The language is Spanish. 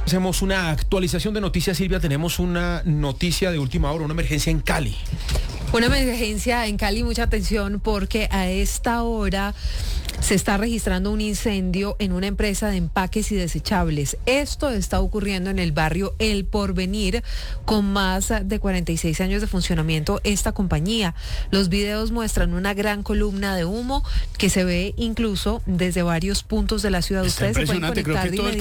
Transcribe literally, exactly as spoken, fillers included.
Hacemos una actualización de noticias, Silvia. Tenemos una noticia de última hora, una emergencia en Cali. Una emergencia en Cali, mucha atención porque a esta hora se está registrando un incendio en una empresa de empaques y desechables. Esto está ocurriendo en el barrio El Porvenir, con más de cuarenta y seis años de funcionamiento esta compañía. Los videos muestran una gran columna de humo que se ve incluso desde varios puntos de la ciudad. Está Ustedes se pueden impresionante, creo conectar que todo de el